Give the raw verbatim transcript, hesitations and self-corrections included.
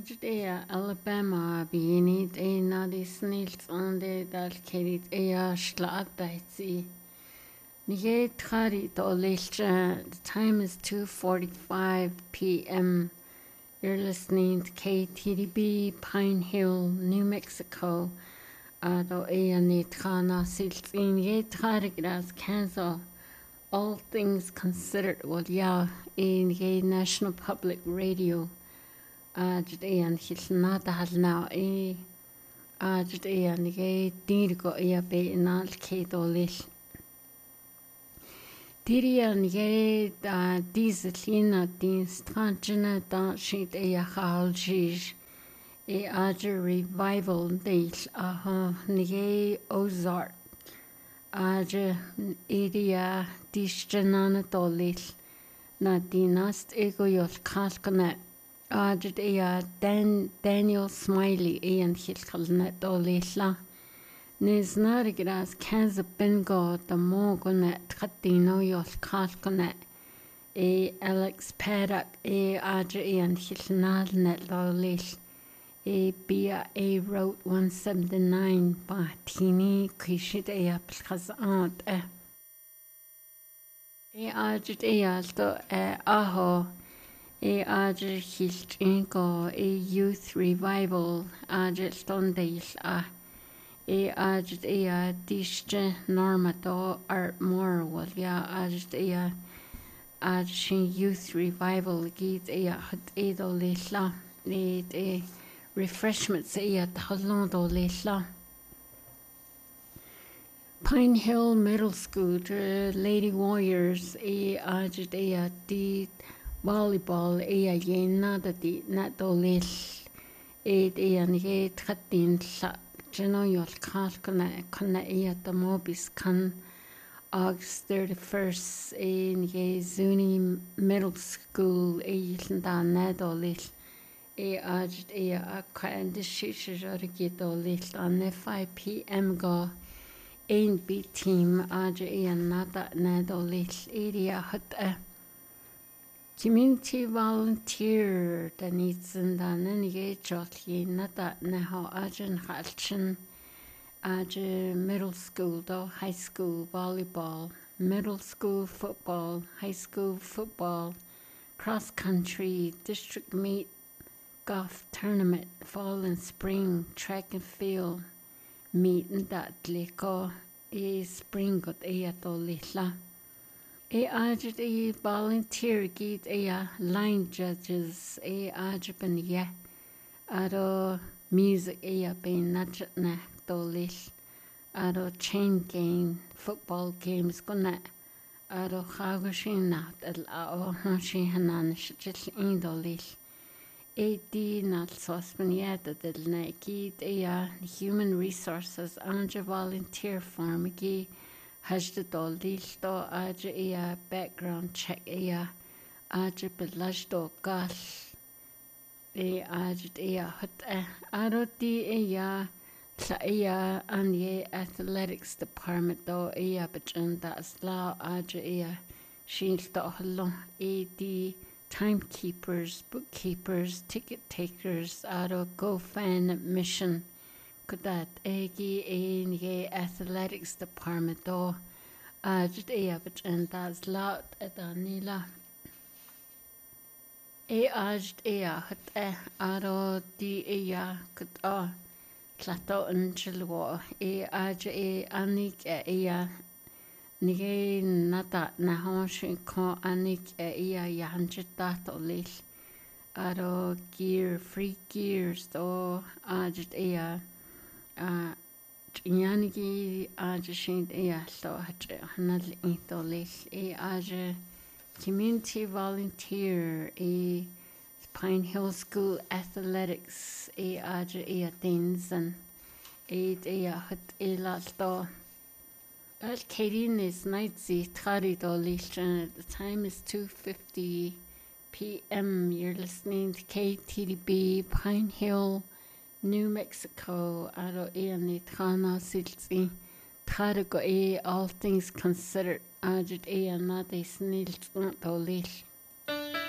Judea, Alabama, Bienit e nadis nils onde dal kerit ea shlaataitsi. Nige tari to lilcha. The time is two forty-five p m. You're listening to K T D B, Pine Hill, New Mexico. Ado ea nitrana sils in ye tarigras Kansas. All things considered, well, yeah, in ye National Public Radio. Ajud ean hilnata halna e ajud ean ge dirgo ea be nal kedolil dirian ge da dislina din stranjena da shit ea haljish e ajur revival deil aha nge Ozark ajur idia disjanana dolil na dinast ego yol kalkana Ajud ea Dan Daniel Smiley ean hilkalnet olila. Nis narigras Kansas Bengo the mogonet katino yol kalkonet. E Alex Paddock e ajud ean hilnalnet olil. E Bia A Route one seventy-nine Batini kishit ea plkazant e. E ajud ea to e aho. E ajur hiltingo e youth revival ajur stondeil a e ajur ea disje normato art more wal ya ajur ea ajur youth revival git ea hut edo lilla e e refreshments ea talondo lilla Pine Hill Middle School Lady Warriors e ajur ea di volleyball ea yena da di natolil e ea nge tkatin la jeno yol kalkana kana ea da mobis kan August thirty-first e nge Zuni Middle School e yilnda natolil e ajud ea akka endishisha jorigidolil an five p m go ein B team ajud ea nada natolil area hut e Community volunteer da nitsen da nenge jotli nata neho ajun halchen aj middle school do high school volleyball, middle school football, high school football, cross country, district meet, golf tournament, fall and spring, track and field, meet that liko e spring got e to lila. E ajud e volunteer git e line judges e ajuban ye aro music e ben najatna dolil aro chain game football games gonna aro khagashin nat al ao hashi hanan shil in dolil e di nat sosmaniata del na git e human resources anja volunteer farm gi Hajda dolil do aja ea background check ea aja belajdo gal e aja ea hut e aro di ea tla ea anye athletics department do ea bajanda asla aja ea shil do halo e di timekeepers, bookkeepers, ticket takers aro go fan mission Kudat egi ein ye athletics department do ajud ea bajanda zlaut edanila e ajud ea hut e aro di ea kud o klato unjilwo e ajud e anik e ea nige nata na honshi ko anik e ea yahanjit dato lil aro gear free gears do ajud ea Uh, Yanigi aja shin ea lo hatre hanal intolil e aja community volunteer e Pine Hill School athletics e aja ea dinsan e ea hut e la sto Al Karin is nightsi tari dolil the time is two fifty p m You're listening to K T D B Pine Hill New Mexico, aro ea ni trana silsi, trada go e all things considered, ajud ea na de snils dolil.